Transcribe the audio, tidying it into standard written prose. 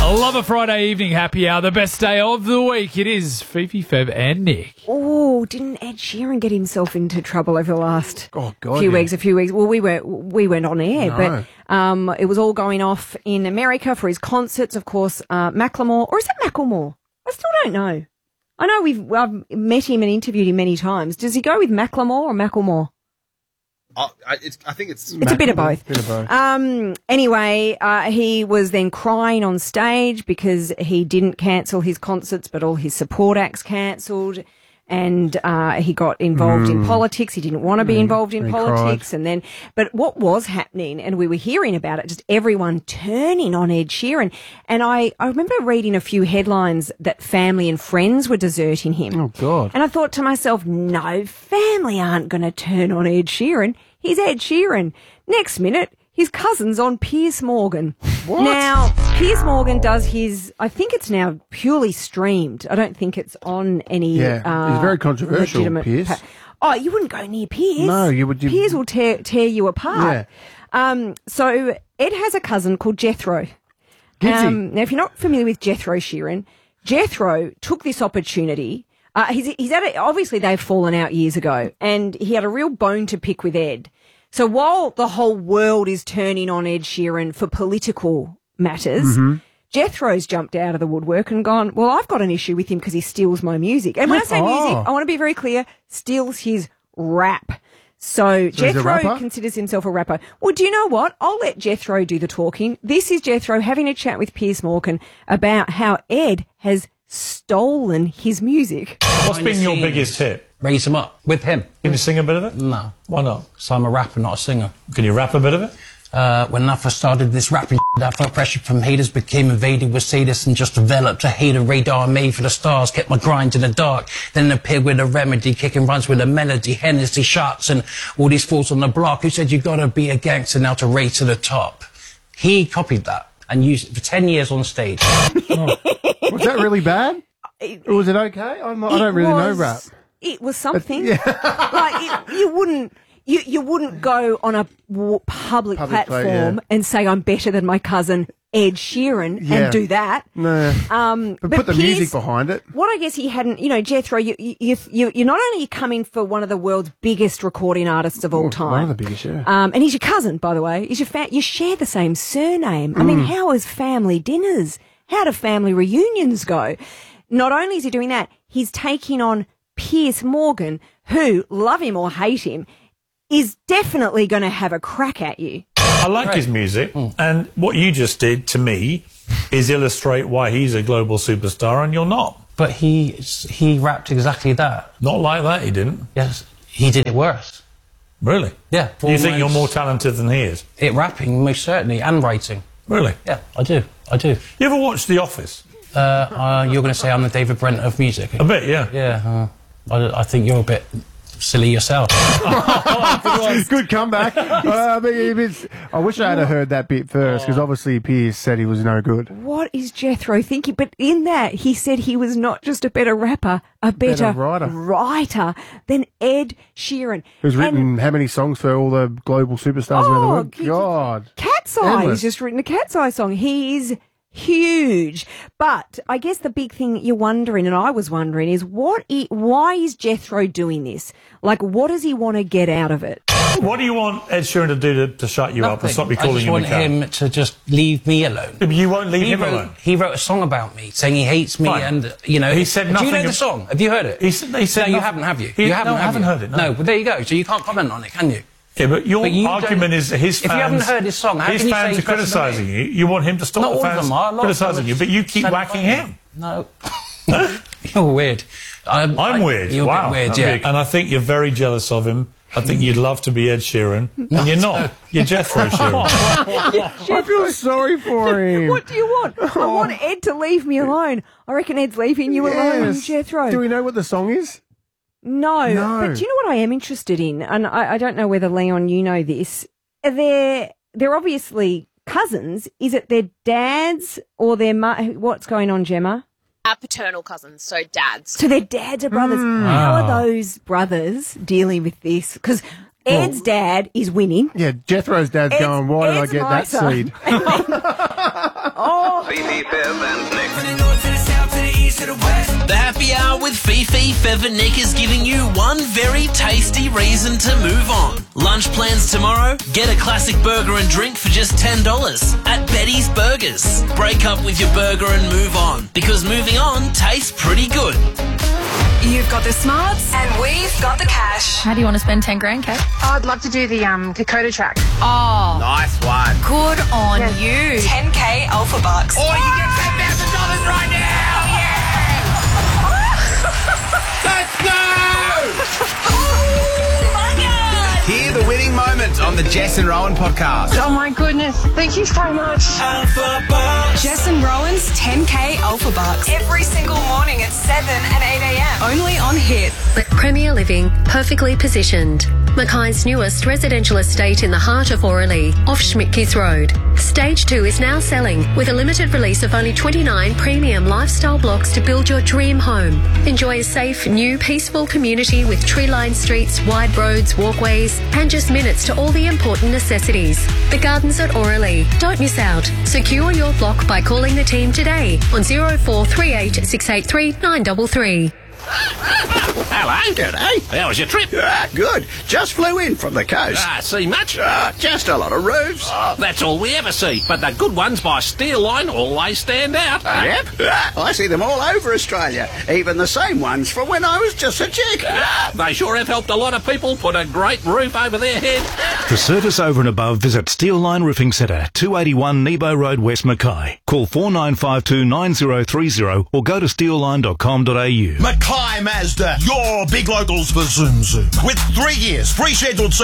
I love a Friday evening happy hour, the best day of the week. It is Fifi, Feb and Nick. Oh, didn't Ed Sheeran get himself into trouble over the last few weeks? Well, we went on air, but it was all going off in America for his concerts. Of course, Macklemore, or is it Macklemore? I still don't know. I know I've met him and interviewed him many times. Does he go with Macklemore or Macklemore? I think it's a bit of both. Anyway, he was then crying on stage because he didn't cancel his concerts, but all his support acts cancelled. And he got involved in politics. He didn't want to be involved in politics. Cried. But what was happening, and we were hearing about it, just everyone turning on Ed Sheeran. And I remember reading a few headlines that family and friends were deserting him. Oh, God. And I thought to myself, no, family aren't going to turn on Ed Sheeran. He's Ed Sheeran. Next minute, his cousin's on Piers Morgan. What? Now, Piers Morgan does his, I think it's now purely streamed. I don't think it's on any... Yeah, he's very controversial, Piers. Oh, you wouldn't go near Piers. No, you would... Piers will tear you apart. Yeah. So, Ed has a cousin called Jethro. Now, if you're not familiar with Jethro Sheeran, Jethro took this opportunity... he's had obviously they've fallen out years ago, and he had a real bone to pick with Ed. So while the whole world is turning on Ed Sheeran for political matters, Jethro's jumped out of the woodwork and gone, well, I've got an issue with him because he steals my music. And when I say music, I want to be very clear, steals his rap. So Jethro considers himself a rapper. Well, do you know what? I'll let Jethro do the talking. This is Jethro having a chat with Piers Morgan about how Ed has stolen his music. What's been your biggest hit? Raise 'Em Up with him. Can you sing a bit of it? No. Why not? So I'm a rapper, not a singer. Can you rap a bit of it? When I first started this rapping, I felt pressure from haters, became invaded with sadists and just developed a hater radar made for the stars, kept my grind in the dark, then appeared with a remedy, kicking runs with a melody, Hennessy shots and all these fools on the block who said you gotta be a gangster now to race to the top. He copied that and used it for 10 years on stage. Was that really bad? Or was it okay? I don't really know rap. It was something. Like you wouldn't go on a public platform and say I'm better than my cousin Ed Sheeran and do that. No. But put the music behind it. What I guess he hadn't, Jethro, you're not only coming for one of the world's biggest recording artists of all time. One of the biggest, yeah. And he's your cousin, by the way. He's you share the same surname. I mean, how is family dinners? How do family reunions go? Not only is he doing that, he's taking on Piers Morgan, who, love him or hate him, is definitely going to have a crack at you. I like his music, and what you just did to me is illustrate why he's a global superstar and you're not. But he rapped exactly that. Not like that, he didn't. Yes, he did it worse. Really? Yeah. You think you're more talented than he is? Rapping, most certainly, and writing. Really? Yeah, I do. You ever watch The Office? You're going to say I'm the David Brent of music? A bit, yeah. Yeah. I think you're a bit silly yourself. Good comeback. I wish I had heard that bit first, because obviously Piers said he was no good. What is Jethro thinking? But in that, he said he was not just a better rapper, a better writer than Ed Sheeran. Who's written how many songs for all the global superstars around the world? God. Cat's Eye. He's just written a Cat's Eye song. He is huge. But I guess the big thing you're wondering, and I was wondering, is why is Jethro doing this? Like, what does he want to get out of it? What do you want Ed Sheeran to do to shut you up and stop you calling him a cunt? I just want him to just leave me alone. But you won't leave him alone. He wrote a song about me, saying he hates me, and, He said nothing... Do you know the song? Have you heard it? He said no, you haven't, have you? I haven't heard it, no. No, but there you go. So you can't comment on it, can you? Yeah, but your argument is that his fans... If you haven't heard his song, how can you say... His fans are criticising you. You want him to stop the fans criticising you, but you keep whacking him. No. You're weird. I'm weird. You're a bit weird, yeah. And I think you're very jealous of him. I think you'd love to be Ed Sheeran, and you're not. You're Jethro Sheeran. I feel sorry for him. What do you want? I want Ed to leave me alone. I reckon Ed's leaving you alone, Jethro. Do we know what the song is? No. But do you know what I am interested in? And I don't know whether, Leon, you know this. They're obviously cousins. Is it their dads or their what's going on, Gemma? Our paternal cousins, so dads. So their dads are brothers. How are those brothers dealing with this? Because Ed's dad is winning. Yeah, Jethro's dad's going, why did I get that seed? Oh. Fifi, Fib The Happy Hour with Fifi, Fev and Nick is giving you one very tasty reason to move on. Lunch plans tomorrow? Get a classic burger and drink for just $10 at Betty's Burgers. Break up with your burger and move on, because moving on tastes pretty good. You've got the smarts and we've got the cash. How do you want to spend 10 grand, Kate? I'd love to do the Kokoda track. Oh. Nice one. Good on you. 10K Alpha Bucks. Or you get $10,000 right now! Let's go! Oh my God! Hear the winning moment on the Jess and Rowan podcast. Oh my goodness. Thank you so much. Alpha Bucks. Jess and Rowan's 10K Alpha Bucks. Every single morning at 7 and 8 a.m. Only on Hit. Premier Living, perfectly positioned. Mackay's newest residential estate in the heart of Auralee, off Schmidtkeith Road. Stage 2 is now selling with a limited release of only 29 premium lifestyle blocks to build your dream home. Enjoy a safe, new, peaceful community with tree-lined streets, wide roads, walkways, and just minutes to all the important necessities. The Gardens at Auralee. Don't miss out. Secure your block by calling the team today on 0438 683 933. Hello. G'day. How was your trip? Good. Just flew in from the coast. See much? Just a lot of roofs. That's all we ever see. But the good ones by Steel Line always stand out. Yep. I see them all over Australia. Even the same ones from when I was just a chick. They sure have helped a lot of people put a great roof over their head. For service over and above, visit Steel Line Roofing Centre, 281 Nebo Road, West Mackay. Call 4952 9030 or go to steelline.com.au. Mackay Mazda, your big locals for Zoom Zoom. With 3 years free scheduled